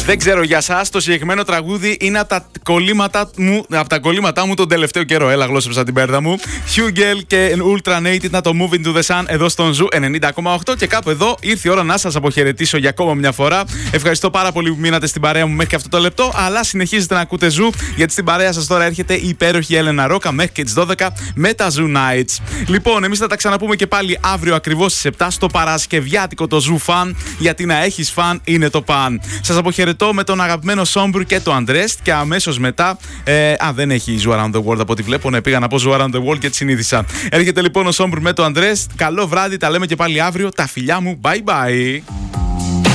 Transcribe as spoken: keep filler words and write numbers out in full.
Δεν ξέρω για σας, το συγκεκριμένο τραγούδι είναι από τα κολλήματά μου, από τα κολλήματά μου τον τελευταίο καιρό. Έλα, γλώσσεψα την πέρδα μου. Hugel και Ultranated, να το Move into the Sun εδώ στον Ζου ενενήντα κόμμα οκτώ. Και κάπου εδώ ήρθε η ώρα να σας αποχαιρετήσω για ακόμα μια φορά. Ευχαριστώ πάρα πολύ που μείνατε στην παρέα μου μέχρι και αυτό το λεπτό. Αλλά συνεχίζετε να ακούτε Ζου, γιατί στην παρέα σας τώρα έρχεται η υπέροχη Έλενα Ρόκα μέχρι και τις δώδεκα με τα Ζου Nights. Λοιπόν, εμείς θα τα ξαναπούμε και πάλι αύριο ακριβώς στις επτά στο παρασκευιάτικο το Ζου Φαν. Γιατί να έχεις φαν είναι το παν. Σας αποχαιρετώ με τον αγαπημένο Sombr και το Undressed. Και αμέσως μετά. Ε, α, δεν έχει Zoo Around the World από ό,τι βλέπω. Ναι, πήγα να πω Zoo Around the World και τη συνήθισα. Έρχεται λοιπόν ο Sombr με το Undressed. Καλό βράδυ, τα λέμε και πάλι αύριο. Τα φιλιά μου, bye bye.